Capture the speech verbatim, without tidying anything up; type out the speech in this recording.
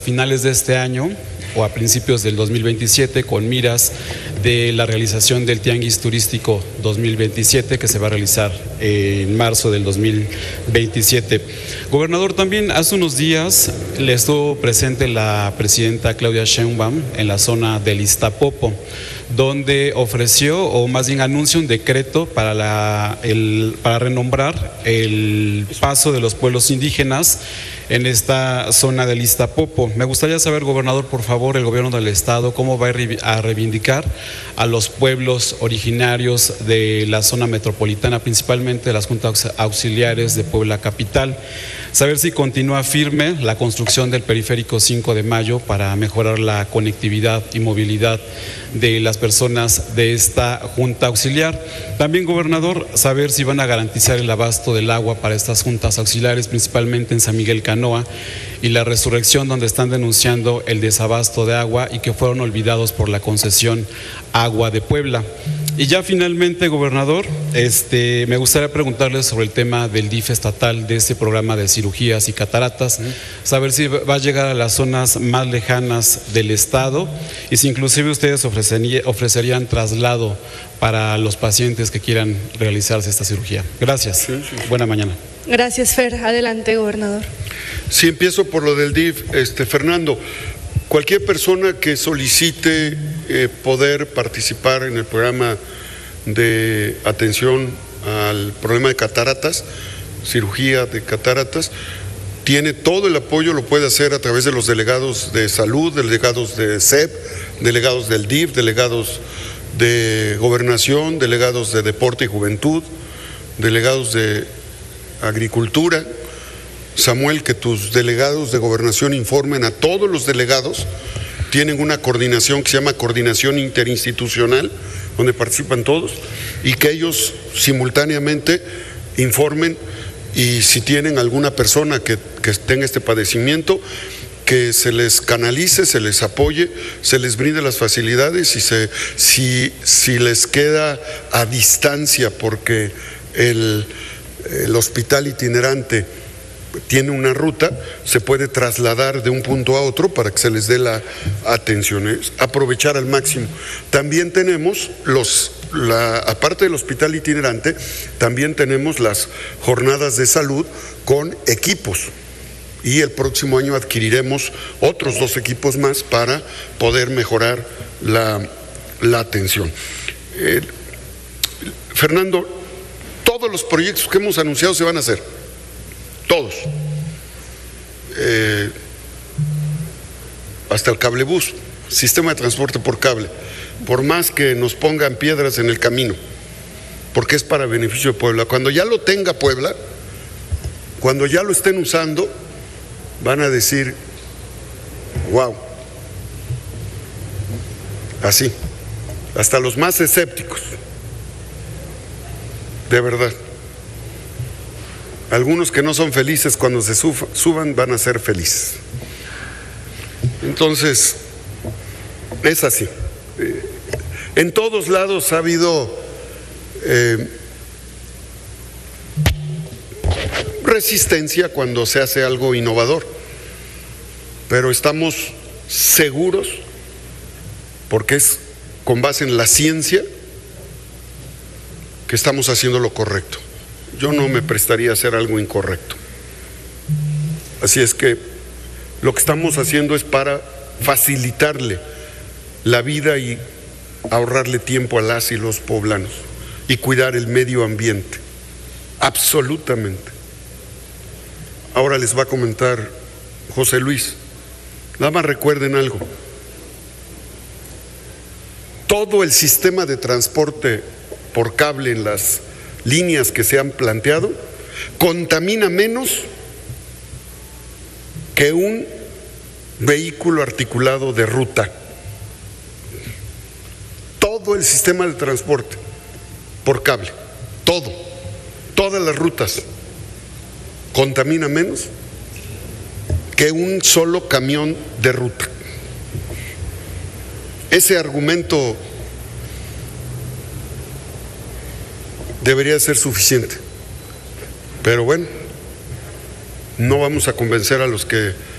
finales de este año o a principios del dos mil veintisiete, con miras de la realización del Tianguis Turístico dos mil veintisiete, que se va a realizar en marzo del dos mil veintisiete. Gobernador, también hace unos días le estuvo presente la presidenta Claudia Sheinbaum en la zona del Iztapopo, donde ofreció, o más bien anuncia un decreto para, la, el, para renombrar el paso de los pueblos indígenas en esta zona del Iztapopo. Me gustaría saber, gobernador, por favor, el gobierno del estado, cómo va a reivindicar a los pueblos originarios de la zona metropolitana, principalmente de las juntas auxiliares de Puebla Capital. Saber si continúa firme la construcción del periférico cinco de mayo para mejorar la conectividad y movilidad de las personas de esta junta auxiliar. También, gobernador, saber si van a garantizar el abasto del agua para estas juntas auxiliares, principalmente en San Miguel Canoa y La Resurrección, donde están denunciando el desabasto de agua y que fueron olvidados por la concesión Agua de Puebla. Y ya finalmente, gobernador, este, me gustaría preguntarle sobre el tema del D I F estatal, de este programa de cirugías y cataratas, saber si va a llegar a las zonas más lejanas del estado y si inclusive ustedes ofrecerían, ofrecerían traslado para los pacientes que quieran realizarse esta cirugía. Gracias. Sí, sí, sí. Buena mañana. Gracias, Fer. Adelante, gobernador. Sí, empiezo por lo del D I F. Este, Fernando, cualquier persona que solicite eh, poder participar en el programa de atención al problema de cataratas, cirugía de cataratas, tiene todo el apoyo, lo puede hacer a través de los delegados de salud, delegados de S E P, delegados del D I F, delegados de gobernación, delegados de deporte y juventud, delegados de agricultura. Samuel, que tus delegados de gobernación informen a todos los delegados. Tienen una coordinación que se llama coordinación interinstitucional, donde participan todos, y que ellos simultáneamente informen, y si tienen alguna persona que, que tenga este padecimiento, que se les canalice, se les apoye, se les brinde las facilidades, y se, si, si les queda a distancia porque el, el hospital itinerante tiene una ruta, se puede trasladar de un punto a otro para que se les dé la atención, es aprovechar al máximo. También tenemos los, la, aparte del hospital itinerante, también tenemos las jornadas de salud con equipos, y el próximo año adquiriremos otros dos equipos más para poder mejorar la, la atención. Eh, Fernando, todos los proyectos que hemos anunciado se van a hacer. Todos, eh, hasta el cablebús, sistema de transporte por cable, por más que nos pongan piedras en el camino, porque es para beneficio de Puebla. Cuando ya lo tenga Puebla, cuando ya lo estén usando, van a decir, wow, así, hasta los más escépticos, de verdad. Algunos que no son felices cuando se suban van a ser felices. Entonces, es así. En todos lados ha habido eh, resistencia cuando se hace algo innovador, pero estamos seguros, porque es con base en la ciencia, que estamos haciendo lo correcto. Yo no me prestaría a hacer algo incorrecto. Así es que lo que estamos haciendo es para facilitarle la vida y ahorrarle tiempo a las y los poblanos y cuidar el medio ambiente, absolutamente. Ahora les va a comentar José Luis, nada más recuerden algo: todo el sistema de transporte por cable en las líneas que se han planteado contamina menos que un vehículo articulado de ruta. Todo el sistema de transporte por cable, todo, todas las rutas, contamina menos que un solo camión de ruta. Ese argumento debería ser suficiente, pero bueno, no vamos a convencer a los que